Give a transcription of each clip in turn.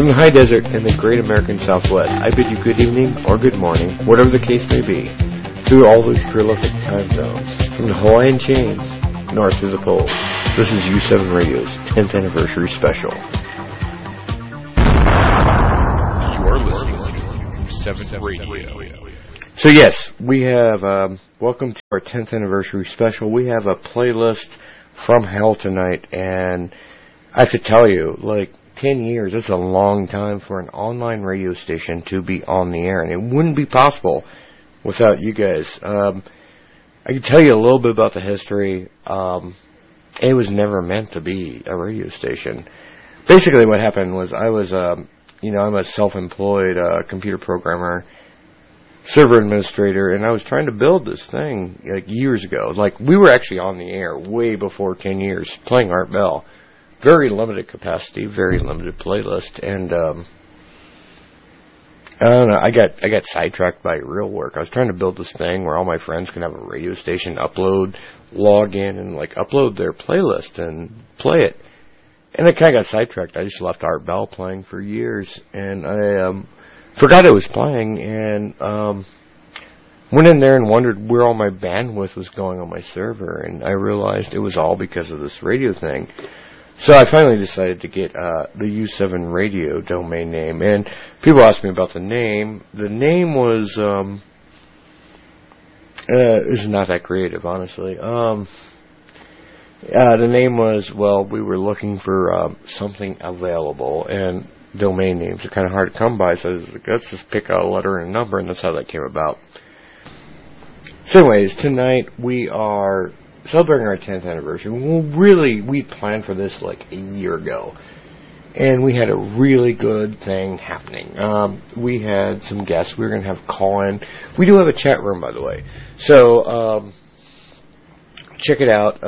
From the high desert and the great American Southwest, I bid you good evening or good morning, whatever the case may be, through all those prolific time zones, from the Hawaiian chains, north to the poles. This is U7 Radio's 10th anniversary special. You are listening to U7 Radio. So yes, we have, welcome to our 10th anniversary special. We have a playlist from hell tonight, and I have to tell you, 10 years, that's a long time for an online radio station to be on the air, and it wouldn't be possible without you guys. I can tell you a little bit about the history. It was never meant to be a radio station. Basically what happened was I'm a self-employed computer programmer, server administrator, and I was trying to build this thing years ago. We were actually on the air way before 10 years, playing Art Bell. Very limited capacity, very limited playlist, and I don't know, I got sidetracked by real work. I was trying to build this thing where all my friends can have a radio station, log in, and upload their playlist and play it. And I kind of got sidetracked. I just left Art Bell playing for years, and I forgot it was playing, and went in there and wondered where all my bandwidth was going on my server, and I realized it was all because of this radio thing. So I finally decided to get the U7 Radio domain name, and people asked me about the name. The name was not that creative, honestly. The name was, we were looking for something available, and domain names are kind of hard to come by, so let's just pick a letter and a number, and that's how that came about. So anyways, tonight we are celebrating our 10th anniversary. We planned for this a year ago, and we had a really good thing happening. We had some guests. We were going to have call-in. We do have a chat room, by the way, so check it out,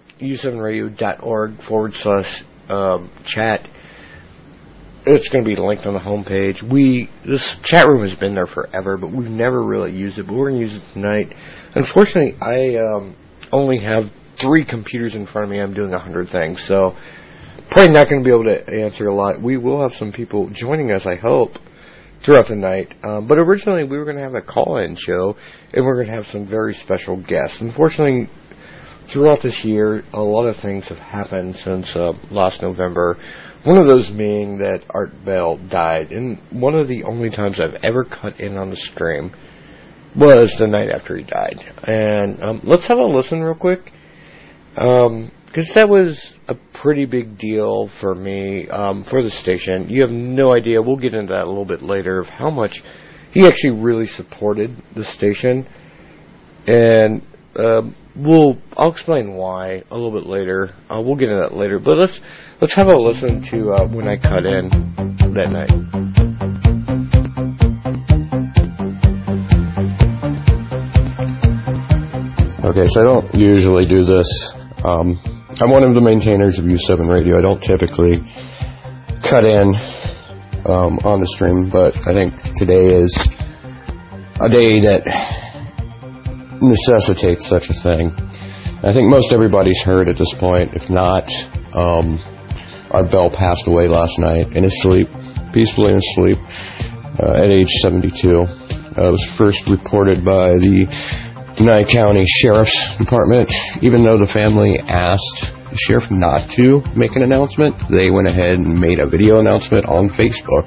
u7radio.org/chat. It's going to be linked on the homepage. This chat room has been there forever, but we've never really used it, but we're going to use it tonight. Unfortunately, I only have 3 computers in front of me. I'm doing 100 things, so probably not going to be able to answer a lot. We will have some people joining us, I hope, throughout the night. But originally, we were going to have a call-in show, and we're going to have some very special guests. Unfortunately, throughout this year, a lot of things have happened since last November. One of those being that Art Bell died, and one of the only times I've ever cut in on the stream was the night after he died. And let's have a listen real quick, because that was a pretty big deal for me, for the station. You have no idea, we'll get into that a little bit later, of how much he actually really supported the station, and I'll explain why a little bit later. We'll get into that later, but let's have a listen to when I cut in that night. Okay, so I don't usually do this. I'm one of the maintainers of U7 Radio. I don't typically cut in on the stream, but I think today is a day that necessitates such a thing. I think most everybody's heard at this point. If not, Art Bell passed away last night in his sleep, peacefully in his sleep, at age 72. It was first reported by the Nye County Sheriff's Department. Even though the family asked the sheriff not to make an announcement, they went ahead and made a video announcement on Facebook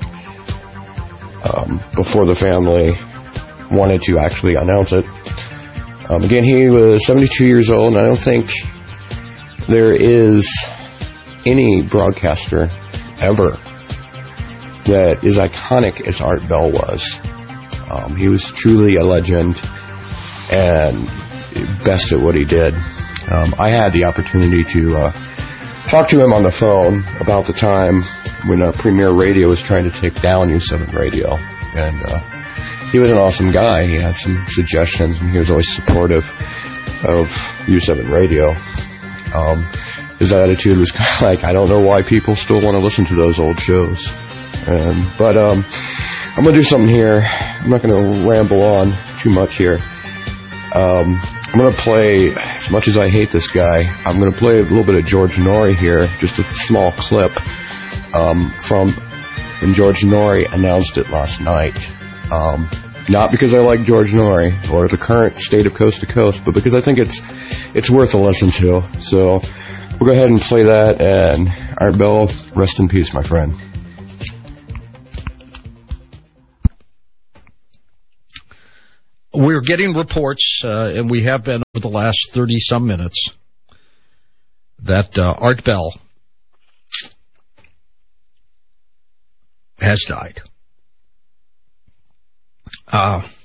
before the family wanted to actually announce it. Again, he was 72 years old, and I don't think there is any broadcaster ever that is iconic as Art Bell was. He was truly a legend and best at what he did. I had the opportunity to talk to him on the phone about the time when Premier Radio was trying to take down U7 Radio, and he was an awesome guy. He had some suggestions, and he was always supportive of U7 Radio. His attitude was kind of like, I don't know why people still want to listen to those old shows. But I'm going to do something here. I'm not going to ramble on too much here. I'm going to play, as much as I hate this guy, I'm going to play a little bit of George Noory here, just a small clip from when George Norrie announced it last night. Not because I like George Norrie or the current state of Coast to Coast, but because I think it's worth a listen to. So we'll go ahead and play that, and Art Bell, rest in peace, my friend. We're getting reports, and we have been over the last 30-some minutes, that Art Bell has died.